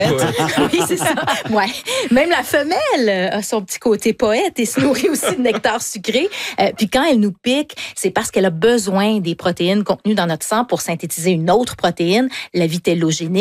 Oui, c'est ça. Ouais. Même la femelle a son petit côté poète et se nourrit aussi de nectar sucré. Puis quand elle nous pique, c'est parce qu'elle a besoin des protéines contenues dans notre sang pour synthétiser une autre protéine, la vitellogénine.